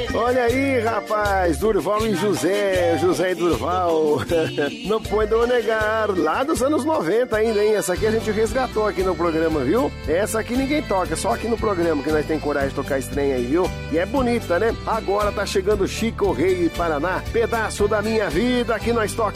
Olha aí, rapaz, Durval e José e Durval. Não pode negar, lá dos anos 90 ainda, hein? Essa aqui a gente resgatou aqui no programa, viu? Essa aqui ninguém toca, só aqui no programa que nós tem coragem de tocar esse trem aí, viu? E é bonita, né? Agora tá chegando Chico Rei e Paraná, pedaço da minha vida que nós toca